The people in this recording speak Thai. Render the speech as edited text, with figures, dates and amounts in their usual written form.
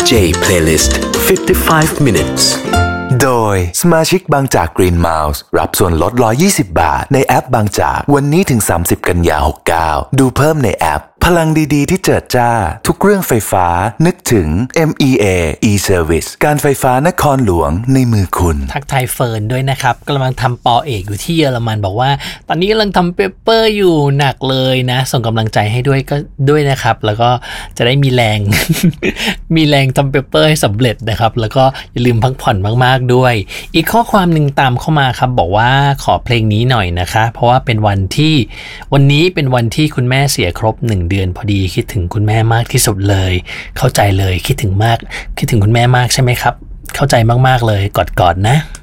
DJ Playlist 55 minutes โดยสมาชิกบางจาก Green Mouse รับส่วนลด120 บาทในแอปบางจากวันนี้ถึง30 กันยายน 69ดูเพิ่มในแอปพลังดีๆที่เจิดจ้าทุกเรื่องไฟฟ้านึกถึง MEA E-Service การไฟฟ้านครหลวงในมือคุณทักทายเฟิร์นด้วยนะครับกำลังทำปอเอกอยู่ที่เยอรมันบอกว่าตอนนี้กำลังทำเปเปอร์อยู่หนักเลยนะส่งกำลังใจให้ด้วยก็ด้วยนะครับแล้วก็จะได้มีแรง มีแรงทำเปเปอร์ให้สำเร็จนะครับแล้วก็อย่าลืมพักผ่อนมากๆด้วยอีกข้อความหนึ่งตามเข้ามาครับบอกว่าขอเพลงนี้หน่อยนะคะเพราะว่าเป็นวันนี้เป็นวันที่คุณแม่เสียครบ1 เดือนพอดีคิดถึงคุณแม่มากที่สุดเลยเข้าใจเลยคิดถึงคุณแม่มากใช่ไหมครับเข้าใจมากๆเลยกอดๆนะ